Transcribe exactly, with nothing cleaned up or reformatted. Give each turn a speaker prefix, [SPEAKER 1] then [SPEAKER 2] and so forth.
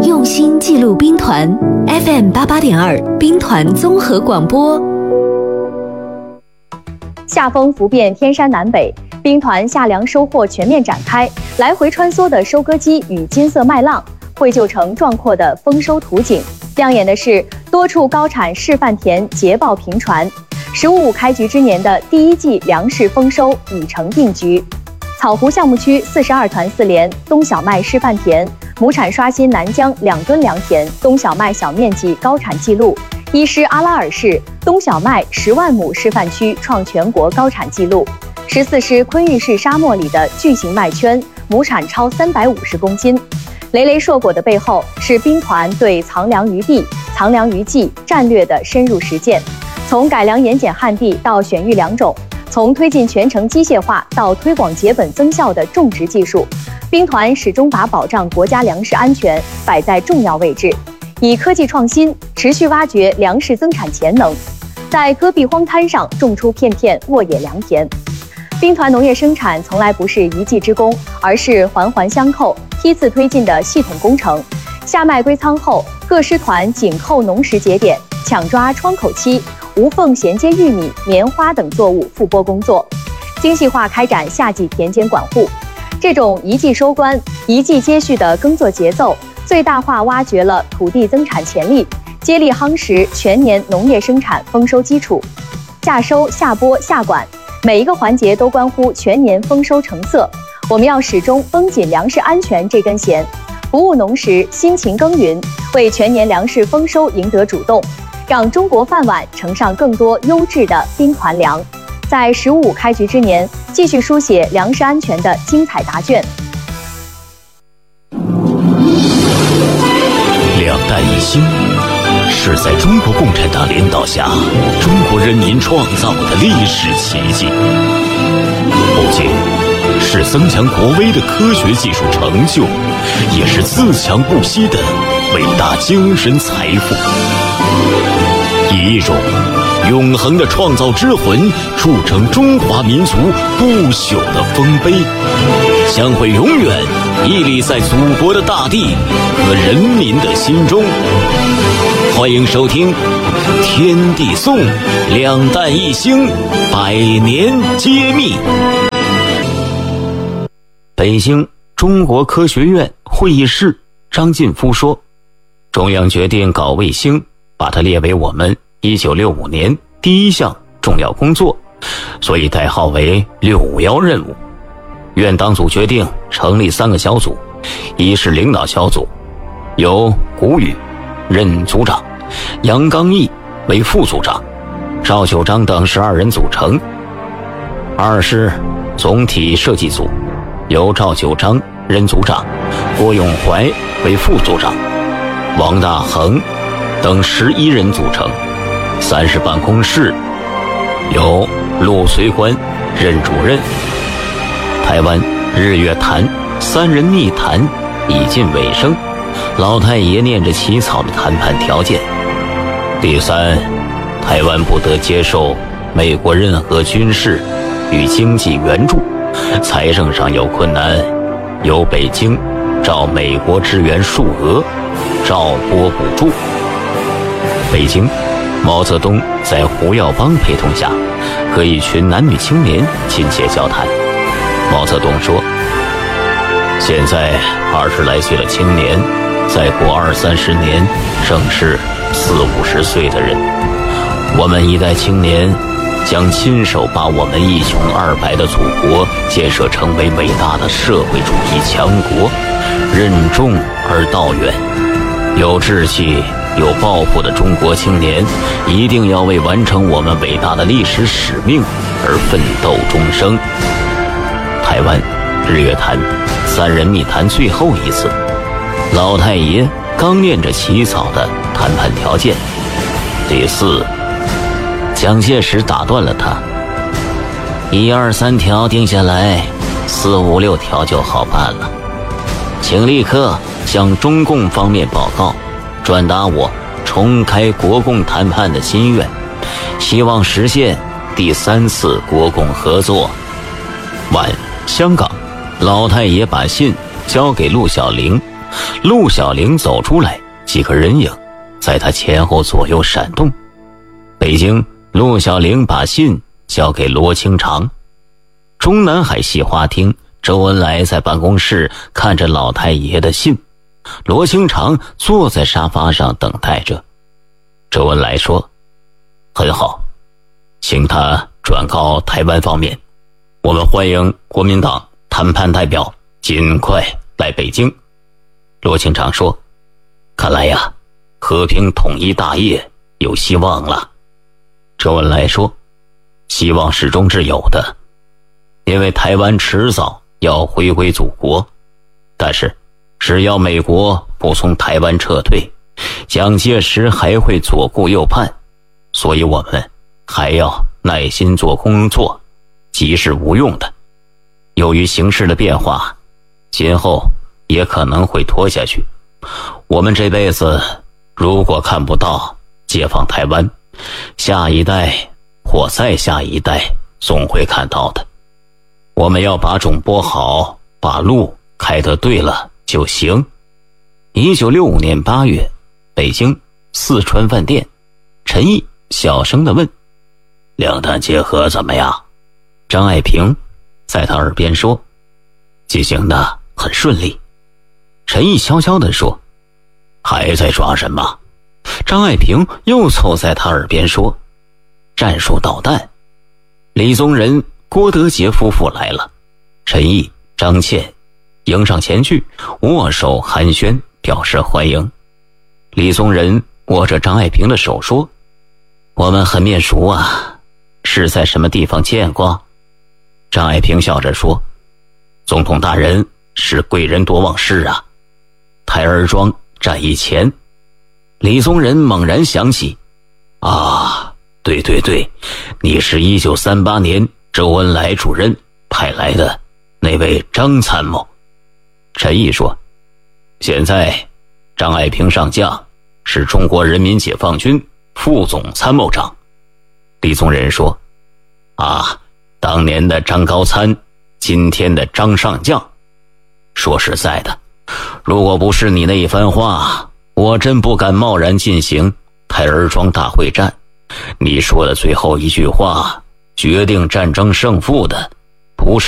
[SPEAKER 1] 用心记录兵团 F M 八八点二兵团综合广播。
[SPEAKER 2] 夏风拂遍天山南北，兵团夏粮收获全面展开，来回穿梭的收割机与金色麦浪绘就成壮阔的丰收图景。亮眼的是，多处高产示范田捷报频传。十五五开局之年的第一季粮食丰收已成定局。草湖项目区四十二团四连冬小麦示范田，亩产刷新南疆两吨良田冬小麦小面积高产纪录。伊施阿拉尔市冬小麦十万亩示范区创全国高产纪录。十四师昆玉市沙漠里的巨型麦圈，亩产超三百五十公斤。累累硕果的背后，是兵团对藏粮于地、藏粮于技战略的深入实践。从改良盐碱旱地到选育良种，从推进全程机械化到推广节本增效的种植技术，兵团始终把保障国家粮食安全摆在重要位置，以科技创新持续挖掘粮食增产潜能，在戈壁荒滩上种出片片沃野良田。兵团农业生产从来不是一技之功，而是环环相扣、梯次推进的系统工程。夏麦归仓后，各师团紧扣农时节点，抢抓窗口期，无缝衔接玉米、棉花等作物复播工作，精细化开展夏季田间管护。这种一季收官、一季接续的耕作节奏，最大化挖掘了土地增产潜力，接力夯实全年农业生产丰收基础。夏收、夏播、夏管，每一个环节都关乎全年丰收成色。我们要始终绷紧粮食安全这根弦，不误农时，辛勤耕耘，为全年粮食丰收赢得主动，让中国饭碗盛上更多优质的兵团粮。在十五五开局之年，继续书写粮食安全的精彩答卷。
[SPEAKER 3] 两弹一星是在中国共产党领导下中国人民创造的历史奇迹，不仅是增强国威的科学技术成就，也是自强不息的伟大精神财富，以一种永恒的创造之魂铸成中华民族不朽的丰碑，将会永远屹立在祖国的大地和人民的心中。欢迎收听《天地颂》，两弹一星，百年揭秘。北京中国科学院会议室，张晋夫说，中央决定搞卫星，把它列为我们一九六五年第一项重要工作，所以代号为六五一任务。院党组决定成立三个小组，一是领导小组，由谷宇任组长，杨刚毅为副组长，赵九章等十二人组成。二是总体设计组，由赵九章任组长，郭永怀为副组长，王大衡等十一人组成。三是办公室，由陆随官任主任。台湾日月潭三人密谈已近尾声，老太爷念着起草的谈判条件。第三，台湾不得接受美国任何军事与经济援助，财政上有困难，由北京照美国支援数额照拨补助。北京，毛泽东在胡耀邦陪同下和一群男女青年亲切交谈。毛泽东说，现在二十来岁的青年，再过二三十年正是四五十岁的人，我们一代青年将亲手把我们一穷二白的祖国建设成为伟大的社会主义强国，任重而道远。有志气有抱负的中国青年一定要为完成我们伟大的历史使命而奋斗终生。台湾日月潭三人密谈最后一次，老太爷刚念着起草的谈判条件。第四，蒋介石打断了他，一二三条定下来，四五六条就好办了，请立刻向中共方面报告，转达我重开国共谈判的心愿，希望实现第三次国共合作。晚，香港，老太爷把信交给陆小玲， 陆小玲走出来，几个人影在他前后左右闪动。北京，陆小玲把信交给罗清长。中南海戏花厅，周恩来在办公室看着老太爷的信，罗清长坐在沙发上等待着。周恩来说：很好，请他转告台湾方面，我们欢迎国民党谈判代表尽快来北京。罗清长说：看来呀，和平统一大业有希望了。周恩来说：希望始终是有的，因为台湾迟早要回归祖国，但是只要美国不从台湾撤退，蒋介石还会左顾右盼，所以我们还要耐心做工作，急是无用的。由于形势的变化，今后也可能会拖下去。我们这辈子如果看不到解放台湾，下一代或再下一代总会看到的。我们要把种播好，把路开得对了就行。一九六五年八月，北京四川饭店，陈毅小声地问：两弹结合怎么样？张爱萍在他耳边说：进行的很顺利。陈毅悄悄地说：还在装什么？张爱萍又凑在他耳边说：战术导弹。李宗仁、郭德洁夫妇来了，陈毅、张倩迎上前去，握手寒暄，表示欢迎。李宗仁握着张爱萍的手说：我们很面熟啊，是在什么地方见过？张爱萍笑着说：总统大人是贵人多忘事啊。台儿庄战役前，李宗仁猛然想起：啊，对对对，你是一九三八年周恩来主任派来的那位张参谋。陈毅说：现在张爱萍上将是中国人民解放军副总参谋长。李宗仁说：啊，当年的张高参，今天的张上将。说实在的，如果不是你那一番话，我真不敢贸然进行台儿庄大会战。你说的最后一句话，决定战争胜负的，不是